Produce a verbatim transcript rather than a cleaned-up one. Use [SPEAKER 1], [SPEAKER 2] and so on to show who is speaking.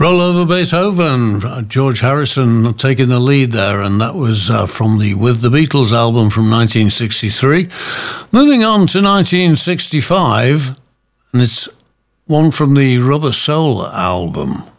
[SPEAKER 1] Roll Over Beethoven, George Harrison taking the lead there, and that was uh, from the With the Beatles album from nineteen sixty-three. Moving on to nineteen sixty-five, and it's one from the Rubber Soul album.